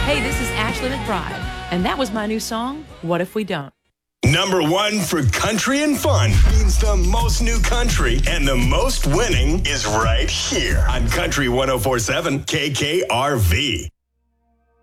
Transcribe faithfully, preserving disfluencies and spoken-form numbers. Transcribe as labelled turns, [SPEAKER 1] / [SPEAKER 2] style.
[SPEAKER 1] Hey, this is Ashley McBride, and that was my new song, What If We Don't?
[SPEAKER 2] Number one for country and fun means the most new country and the most winning is right here on Country one oh four point seven K K R V.